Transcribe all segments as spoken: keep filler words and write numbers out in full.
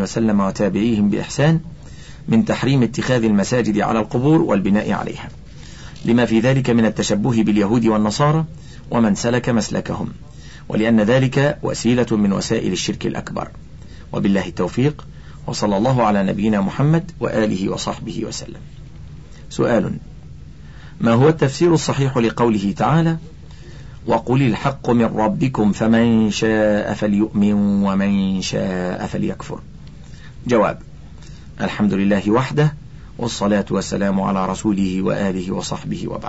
وسلم وتابعيهم بإحسان من تحريم اتخاذ المساجد على القبور والبناء عليها، لما في ذلك من التشبه باليهود والنصارى ومن سلك مسلكهم، ولأن ذلك وسيلة من وسائل الشرك الأكبر. وبالله التوفيق، وصلى الله على نبينا محمد وآله وصحبه وسلم. سؤال: ما هو التفسير الصحيح لقوله تعالى: وقل الحق من ربكم فمن شاء فليؤمن ومن شاء فليكفر؟ جواب: الحمد لله وحده، والصلاة والسلام على رسوله وآله وصحبه وبعد.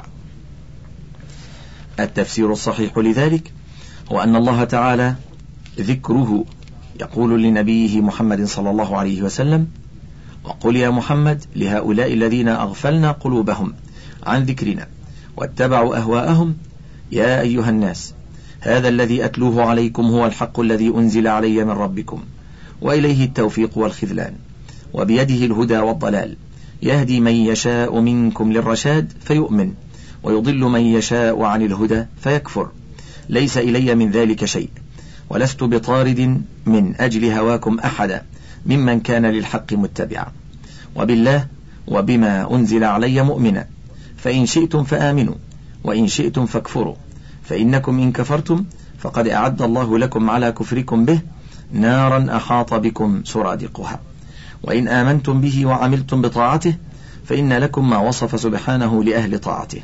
التفسير الصحيح لذلك هو أن الله تعالى ذكره يقول لنبيه محمد صلى الله عليه وسلم: وقل يا محمد لهؤلاء الذين أغفلنا قلوبهم عن ذكرنا واتبعوا أهواءهم يا أيها الناس هذا الذي أتلوه عليكم هو الحق الذي أنزل علي من ربكم وإليه التوفيق والخذلان وبيده الهدى والضلال، يهدي من يشاء منكم للرشاد فيؤمن ويضل من يشاء عن الهدى فيكفر، ليس إلي من ذلك شيء، ولست بطارد من أجل هواكم أحدا ممن كان للحق متبعا، وبالله وبما أنزل علي مؤمنا، فإن شئتم فآمنوا وإن شئتم فاكفروا، فإنكم إن كفرتم فقد أعد الله لكم على كفركم به نارا أحاط بكم سرادقها، وإن آمنتم به وعملتم بطاعته فإن لكم ما وصف سبحانه لأهل طاعته.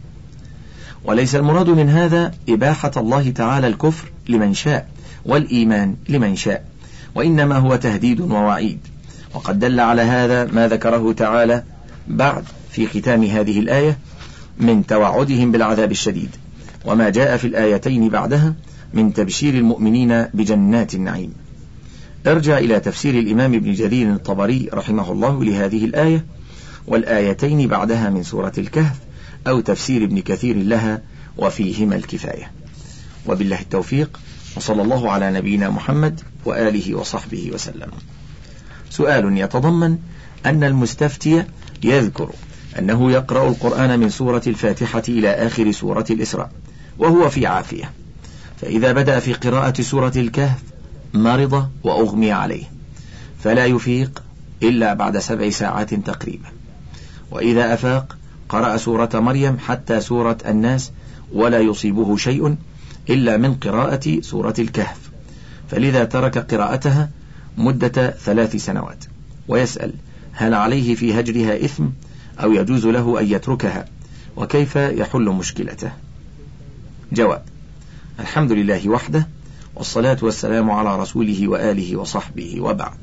وليس المراد من هذا إباحة الله تعالى الكفر لمن شاء والإيمان لمن شاء، وإنما هو تهديد ووعيد، وقد دل على هذا ما ذكره تعالى بعد في ختام هذه الآية من توعدهم بالعذاب الشديد، وما جاء في الآيتين بعدها من تبشير المؤمنين بجنات النعيم. ارجع إلى تفسير الإمام ابن جرير الطبري رحمه الله لهذه الآية والآيتين بعدها من سورة الكهف، أو تفسير ابن كثير لها، وفيهما الكفاية. وبالله التوفيق، وصلى الله على نبينا محمد وآله وصحبه وسلم. سؤال يتضمن أن المستفتي يذكر أنه يقرأ القرآن من سورة الفاتحة إلى آخر سورة الإسراء وهو في عافية، فإذا بدأ في قراءة سورة الكهف مرض وأغمي عليه فلا يفيق إلا بعد سبع ساعات تقريبا، وإذا أفاق قرأ سورة مريم حتى سورة الناس ولا يصيبه شيء إلا من قراءة سورة الكهف، فلذا ترك قراءتها مدة ثلاث سنوات، ويسأل: هل عليه في هجرها إثم أو يجوز له أن يتركها، وكيف يحل مشكلته؟ جواب: الحمد لله وحده، والصلاة والسلام على رسوله وآله وصحبه وبعد.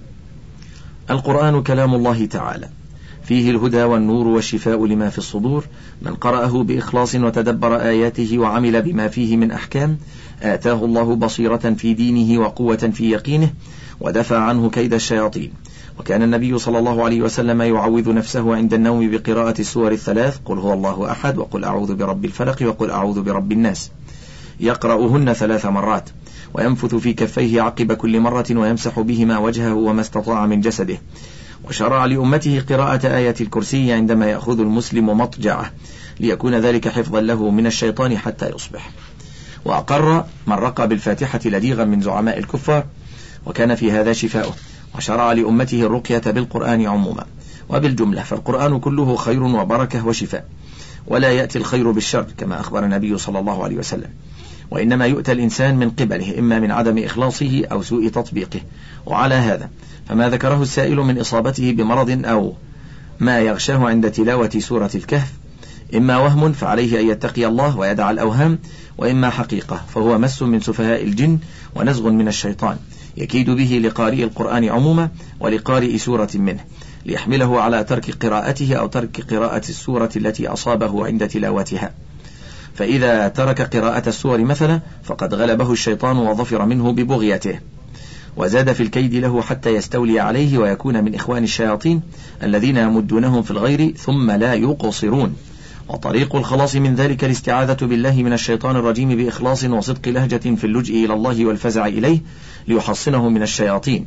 القرآن كلام الله تعالى، فيه الهدى والنور والشفاء لما في الصدور، من قرأه بإخلاص وتدبر آياته وعمل بما فيه من أحكام آتاه الله بصيرة في دينه وقوة في يقينه ودفع عنه كيد الشياطين. وكان النبي صلى الله عليه وسلم يعوذ نفسه عند النوم بقراءة السور الثلاث: قل هو الله أحد، وقل أعوذ برب الفلق، وقل أعوذ برب الناس، يقرأهن ثلاث مرات، وينفث في كفيه عقب كل مرة ويمسح بهما وجهه وما استطاع من جسده. وشرع لأمته قراءة آية الكرسي عندما يأخذ المسلم مضجعه، ليكون ذلك حفظا له من الشيطان حتى يصبح. وأقر من رقى بالفاتحة لديغا من زعماء الكفار، وكان في هذا شفاؤه. وشرع لأمته الرقية بالقرآن عموما، وبالجملة فالقرآن كله خير وبركة وشفاء، ولا يأتي الخير بالشر كما أخبر النبي صلى الله عليه وسلم، وإنما يؤتى الإنسان من قبله إما من عدم إخلاصه أو سوء تطبيقه. وعلى هذا فما ذكره السائل من إصابته بمرض أو ما يغشاه عند تلاوة سورة الكهف إما وهم فعليه أن يتقي الله ويدع الأوهام، وإما حقيقة فهو مس من سفهاء الجن ونزغ من الشيطان يكيد به لقارئ القرآن عموما ولقارئ سورة منه، ليحمله على ترك قراءته أو ترك قراءة السورة التي أصابه عند تلاوتها. فإذا ترك قراءة السور مثلا فقد غلبه الشيطان وظفر منه ببغيته، وزاد في الكيد له حتى يستولي عليه ويكون من إخوان الشياطين الذين يمدونهم في الغير ثم لا يقصرون. وطريق الخلاص من ذلك الاستعاذة بالله من الشيطان الرجيم بإخلاص وصدق لهجة في اللجئ إلى الله والفزع إليه ليحصنه من الشياطين،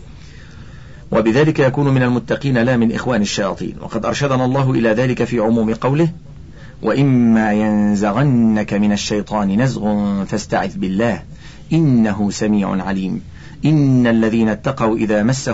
وبذلك يكون من المتقين لا من إخوان الشياطين. وقد أرشدنا الله إلى ذلك في عموم قوله: وإما ينزغنك من الشيطان نزغ فاستعذ بالله إنه سميع عليم. إن الذين اتقوا إذا مسهم